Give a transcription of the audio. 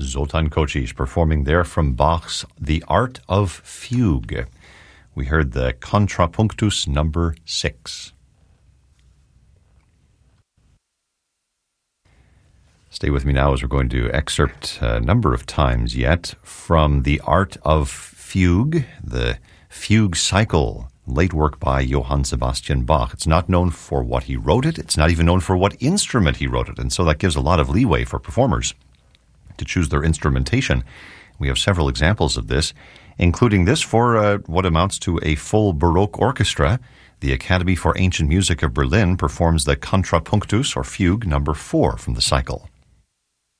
Zoltán Kocsis performing there from Bach's The Art of Fugue. We heard the Contrapunctus number 6. Stay with me now as we're going to excerpt a number of times yet from The Art of Fugue, the Fugue Cycle, late work by Johann Sebastian Bach. It's not known for what he wrote it. It's not even known for what instrument he wrote it. And so that gives a lot of leeway for performers to choose their instrumentation. We have several examples of this, including this for what amounts to a full Baroque orchestra. The Academy for Ancient Music of Berlin performs the Contrapunctus, or Fugue, number 4 from the cycle.